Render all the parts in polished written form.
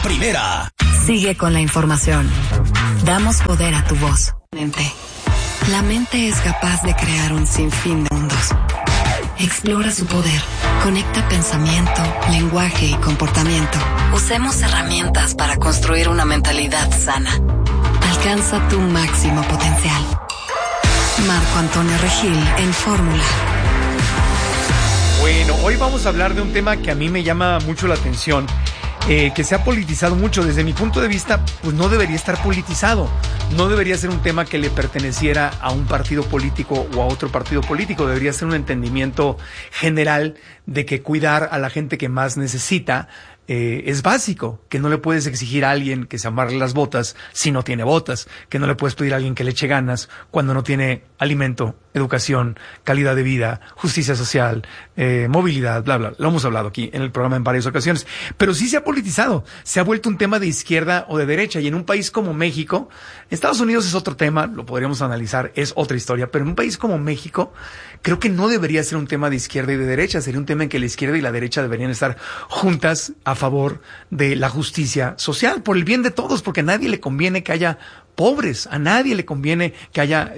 primera. Sigue con la información. Damos poder a tu voz. La mente es capaz de crear un sinfín de mundos. Explora su poder. Conecta pensamiento, lenguaje y comportamiento. Usemos herramientas para construir una mentalidad sana. Alcanza tu máximo potencial. Marco Antonio Regil en Fórmula. Bueno, hoy vamos a hablar de un tema que a mí me llama mucho la atención, que se ha politizado mucho. Desde mi punto de vista, pues no debería estar politizado. No debería ser un tema que le perteneciera a un partido político o a otro partido político. Debería ser un entendimiento general de que cuidar a la gente que más necesita es básico, que no le puedes exigir a alguien que se amarre las botas si no tiene botas, que no le puedes pedir a alguien que le eche ganas cuando no tiene alimento, educación, calidad de vida, justicia social, movilidad, bla, bla. Lo hemos hablado aquí en el programa en varias ocasiones. Pero sí se ha politizado, se ha vuelto un tema de izquierda o de derecha. Y en un país como México, Estados Unidos es otro tema, lo podríamos analizar, es otra historia. Pero en un país como México, creo que no debería ser un tema de izquierda y de derecha. Sería un tema en que la izquierda y la derecha deberían estar juntas a favor de la justicia social, por el bien de todos, porque a nadie le conviene que haya pobres, a nadie le conviene que haya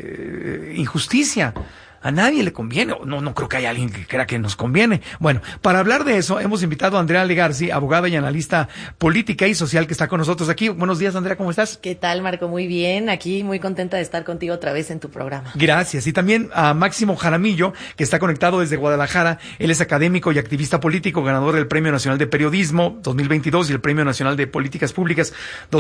injusticia. A nadie le conviene, no creo que haya alguien que crea que nos conviene. Bueno, para hablar de eso, hemos invitado a Andrea Legarzi, abogada y analista política y social, que está con nosotros aquí. Buenos días, Andrea, ¿cómo estás? ¿Qué tal, Marco? Muy bien, aquí muy contenta de estar contigo otra vez en tu programa. Gracias. Y también a Máximo Jaramillo, que está conectado desde Guadalajara. Él es académico y activista político, ganador del Premio Nacional de Periodismo 2022 y el Premio Nacional de Políticas Públicas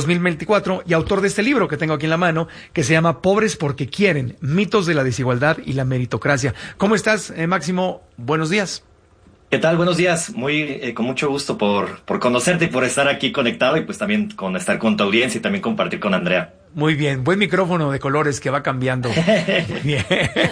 2024, y autor de este libro que tengo aquí en la mano, que se llama Pobres porque quieren, mitos de la desigualdad y la meritocracia. ¿Cómo estás, Máximo? Buenos días. ¿Qué tal? Buenos días. Muy con mucho gusto por conocerte y por estar aquí conectado, y pues también con estar con tu audiencia y también compartir con Andrea. Muy bien, buen micrófono de colores que va cambiando. Muy bien.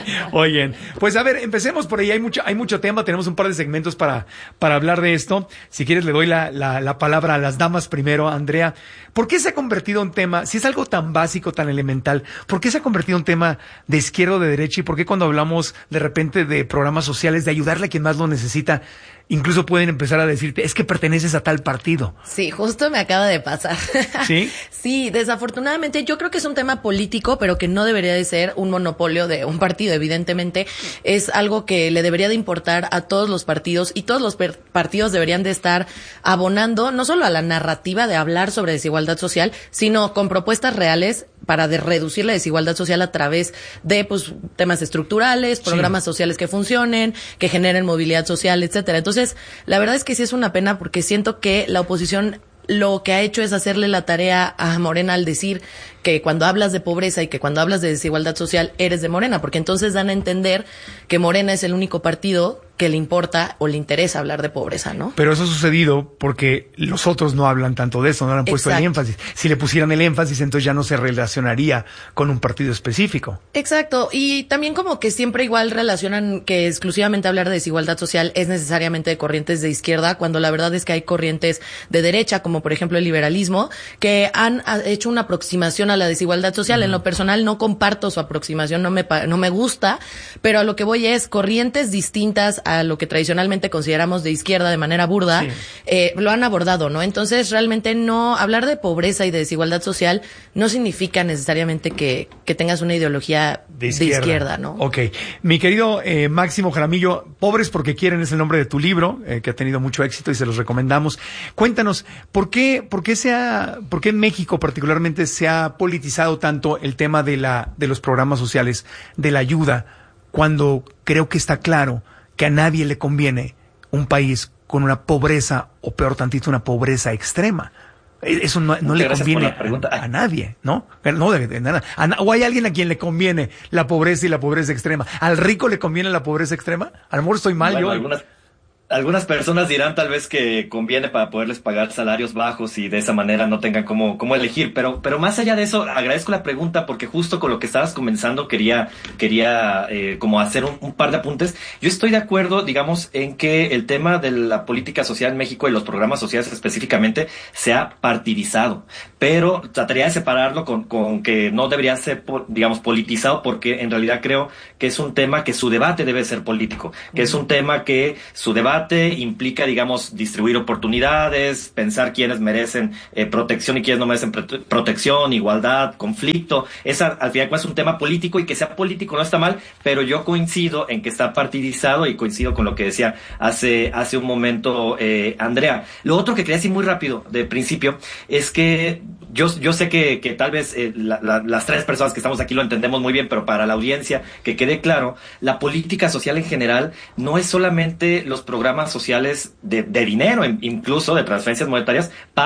Oye, pues a ver, empecemos por ahí. Hay mucho tema, tenemos un par de segmentos para hablar de esto. Si quieres le doy la palabra a las damas primero. Andrea, ¿por qué se ha convertido en tema, si es algo tan básico, tan elemental, por qué se ha convertido en tema de izquierda o de derecha? ¿Y por qué cuando hablamos de repente de programas sociales, de ayudarle a quien más lo necesita, incluso pueden empezar a decirte, es que perteneces a tal partido? Sí, justo me acaba de pasar. ¿Sí? Sí, desafortunadamente yo creo que es un tema político, pero que no debería de ser un monopolio de un partido. Evidentemente es algo que le debería de importar a todos los partidos, y todos los partidos deberían de estar abonando no solo a la narrativa de hablar sobre desigualdad social, sino con propuestas reales para reducir la desigualdad social a través de temas estructurales, programas sociales que funcionen, que generen movilidad social, etcétera. Entonces, la verdad es que sí es una pena, porque siento que la oposición lo que ha hecho es hacerle la tarea a Morena al decir que cuando hablas de pobreza y que cuando hablas de desigualdad social eres de Morena, porque entonces dan a entender que Morena es el único partido que le importa o le interesa hablar de pobreza, ¿no? Pero eso ha sucedido porque los otros no hablan tanto de eso, no le han puesto el énfasis. Si le pusieran el énfasis, entonces ya no se relacionaría con un partido específico. Exacto, y también como que siempre igual relacionan que exclusivamente hablar de desigualdad social es necesariamente de corrientes de izquierda, cuando la verdad es que hay corrientes de derecha, como por ejemplo el liberalismo, que han hecho una aproximación a la desigualdad social. En lo personal no comparto su aproximación, no me gusta, pero a lo que voy es corrientes distintas a lo que tradicionalmente consideramos de izquierda de manera burda, lo han abordado, ¿no? Entonces, realmente no, hablar de pobreza y de desigualdad social no significa necesariamente que tengas una ideología de izquierda, ¿no? Ok. Mi querido Máximo Jaramillo, Pobres porque quieren es el nombre de tu libro, que ha tenido mucho éxito y se los recomendamos. Cuéntanos, ¿por qué en México particularmente se ha politizado tanto el tema de los programas sociales, de la ayuda, cuando creo que está claro que a nadie le conviene un país con una pobreza, o peor tantito, una pobreza extrema? Eso no le conviene a nadie, ¿no? No de nada. ¿O hay alguien a quien le conviene la pobreza y la pobreza extrema? ¿Al rico le conviene la pobreza extrema? A lo mejor estoy mal, bueno, Algunas personas dirán tal vez que conviene para poderles pagar salarios bajos y de esa manera no tengan cómo elegir, pero más allá de eso, agradezco la pregunta, porque justo con lo que estabas comenzando quería como hacer un par de apuntes. Yo estoy de acuerdo, digamos, en que el tema de la política social en México y los programas sociales específicamente se ha partidizado, pero trataría de separarlo con que no debería ser, digamos, politizado, porque en realidad creo que es un tema que su debate debe ser político, que es un tema que su debate implica, digamos, distribuir oportunidades, pensar quiénes merecen protección y quiénes no merecen protección, igualdad, conflicto. Al final es un tema político, y que sea político no está mal, pero yo coincido en que está partidizado, y coincido con lo que decía hace un momento Andrea. Lo otro que quería decir muy rápido de principio es que yo sé que tal vez las tres personas que estamos aquí lo entendemos muy bien, pero para la audiencia que quede claro, la política social en general no es solamente los programas sociales de dinero, incluso de transferencias monetarias,